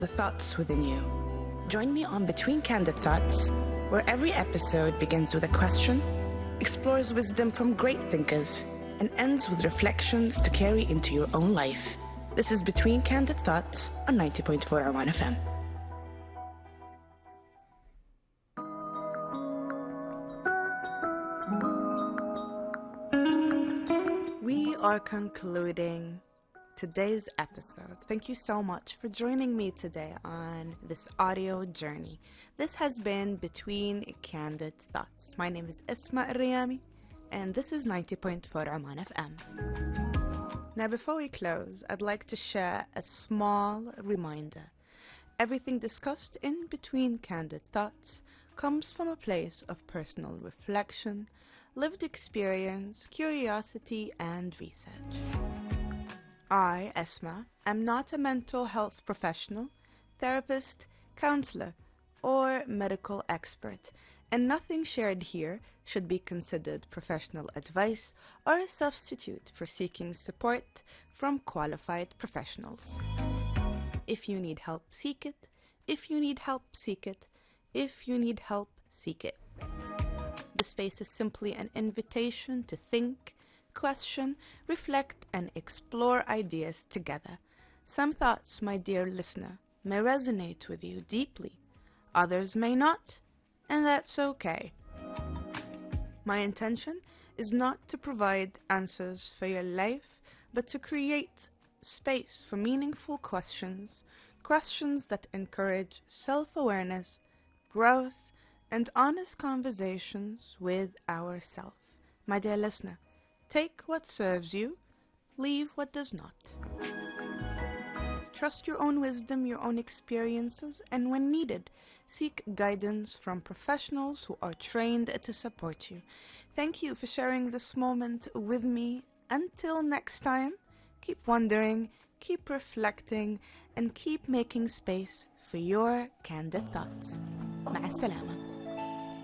the thoughts within you. Join me on Between Candid Thoughts, where every episode begins with a question, explores wisdom from great thinkers, and ends with reflections to carry into your own life. This is Between Candid Thoughts on 90.4 Oman FM. We are concluding today's episode. Thank you so much for joining me today on this audio journey. This has been Between Candid Thoughts. My name is Esma Riyami, and this is 90.4 Oman FM. Now, before we close, I'd like to share a small reminder. Everything discussed in Between Candid Thoughts comes from a place of personal reflection, lived experience, curiosity, and research. I, Esma, am not a mental health professional, therapist, counselor, or medical expert, and nothing shared here should be considered professional advice or a substitute for seeking support from qualified professionals. If you need help, seek it. If you need help, seek it. If you need help, seek it. The space is simply an invitation to think, question, reflect, and explore ideas together. Some thoughts, my dear listener, may resonate with you deeply. Others may not, and that's okay. My intention is not to provide answers for your life, but to create space for meaningful questions that encourage self-awareness, growth, and honest conversations with ourselves. My dear listener, take what serves you, leave what does not. Trust your own wisdom, your own experiences, and when needed, seek guidance from professionals who are trained to support you. Thank you for sharing this moment with me. Until next time, keep wondering, keep reflecting, and keep making space for your candid thoughts. مع السلامة.